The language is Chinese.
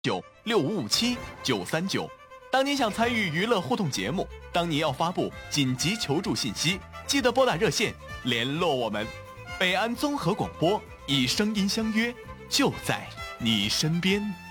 96557-939。当你想参与娱乐互动节目，当你要发布紧急求助信息，记得拨打热线联络我们。北安综合广播，以声音相约，就在你身边。